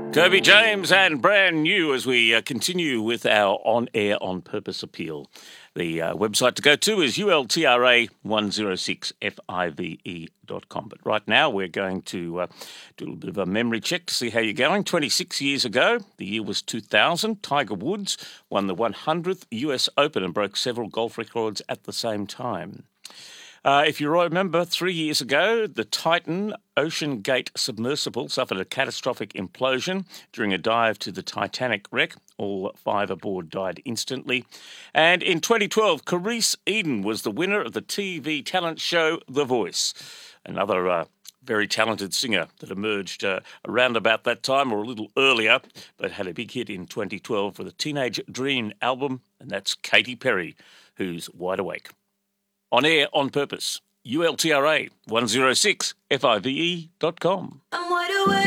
Toby James and brand new as we continue with our on-air on purpose appeal. The website to go to is ultra106five.com. But right now we're going to do a little bit of a memory check to see how you're going. 26 years ago, the year was 2000, Tiger Woods won the 100th US Open and broke several golf records at the same time. If you remember, 3 years ago, the Titan Ocean Gate submersible suffered a catastrophic implosion during a dive to the Titanic wreck. All 5 aboard died instantly. And in 2012, Carice Eden was the winner of the TV talent show The Voice. Another very talented singer that emerged around about that time or a little earlier, but had a big hit in 2012 for the Teenage Dream album, and that's Katy Perry, who's Wide Awake. On air, on purpose. ULTRA 106 FIVE.com. I'm wide awake.